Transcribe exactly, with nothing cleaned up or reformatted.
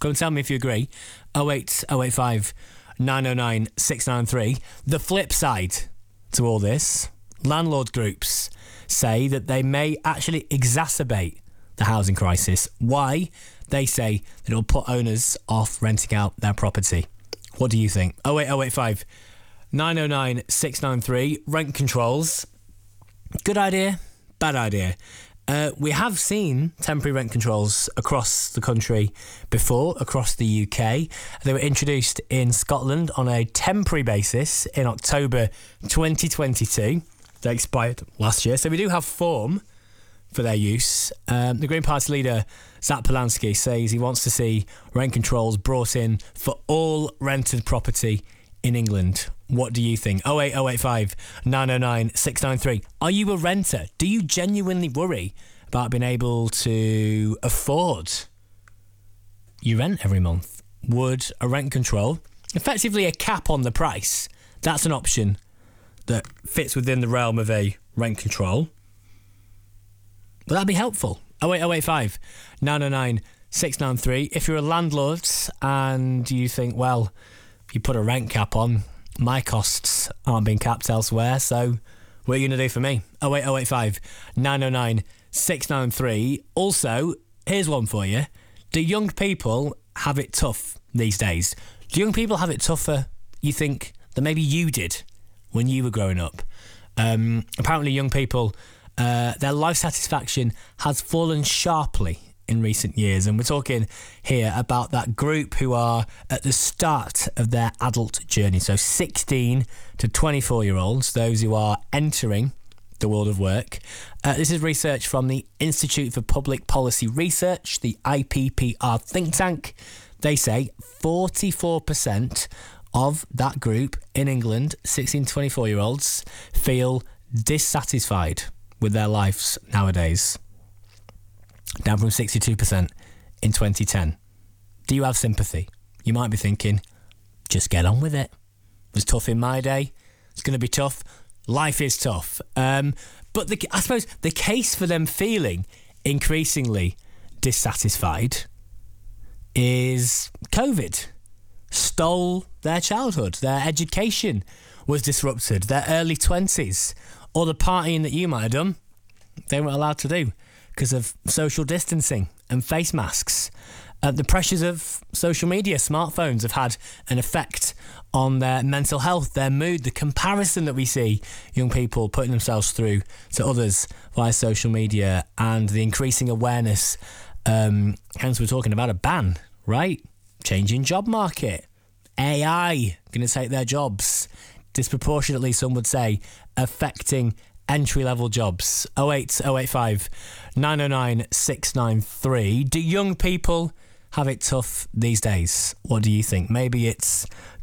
Go and tell me if you agree. oh eight oh eight five nine oh nine six nine three. The flip side to all this, landlord groups say that they may actually exacerbate the housing crisis. Why? They say that it'll put owners off renting out their property. What do you think? oh eight oh eight five nine oh nine six nine three. Rent controls. Good idea, bad idea. Uh, we have seen temporary rent controls across the country before, across the U K. They were introduced in Scotland on a temporary basis in October twenty twenty-two. They expired last year, so we do have form for their use. Um, the Green Party leader, Zach Polanski, says he wants to see rent controls brought in for all rented property in England. What do you think? oh eight oh eight five nine oh nine six nine three. Are you a renter? Do you genuinely worry about being able to afford your rent every month? Would a rent control, effectively a cap on the price, that's an option that fits within the realm of a rent control? Would that be helpful? oh eight oh eight five nine oh nine six nine three. If you're a landlord and you think, well, if you put a rent cap on, my costs aren't being capped elsewhere, so what are you going to do for me? oh eight oh eight five nine oh nine six nine three. Also, here's one for you. Do young people have it tough these days? Do young people have it tougher, you think, than maybe you did when you were growing up? Um, apparently young people, uh, their life satisfaction has fallen sharply in recent years, and we're talking here about that group who are at the start of their adult journey, so sixteen to twenty-four year olds, those who are entering the world of work. Uh, this is research from the Institute for Public Policy Research, the I P P R think tank. They say forty-four percent of that group in England, sixteen to twenty-four year olds, feel dissatisfied with their lives nowadays, down from sixty-two percent in twenty ten. Do you have sympathy? You might be thinking, just get on with it. It was tough in my day. It's going to be tough. Life is tough. Um, but the, I suppose the case for them feeling increasingly dissatisfied is COVID stole their childhood. Their education was disrupted. Their early twenties, or the partying that you might have done, they weren't allowed to do because of social distancing and face masks. Uh, the pressures of social media, smartphones have had an effect on their mental health, their mood, the comparison that we see young people putting themselves through to others via social media, and the increasing awareness. Um, hence we're talking about a ban, right? Changing job market. A I going to take their jobs. Disproportionately, some would say, affecting entry-level jobs. oh eight oh eight five nine oh nine six nine three. Do young people have it tough these days? What do you think? Maybe it's